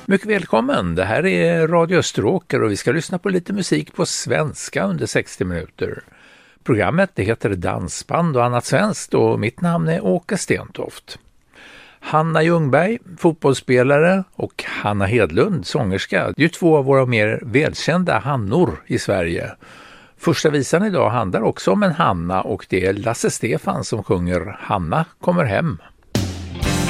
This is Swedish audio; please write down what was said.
Mycket välkommen, det här är Radio Österåker och vi ska lyssna på lite musik på svenska under 60 minuter. Programmet det heter Dansband och annat svenskt och mitt namn är Åke Stentoft. Hanna Ljungberg, fotbollsspelare, och Hanna Hedlund, sångerska. Det är ju två av våra mer välkända Hannor i Sverige. Första visan idag handlar också om en Hanna och det är Lasse Stefan som sjunger Hanna kommer hem.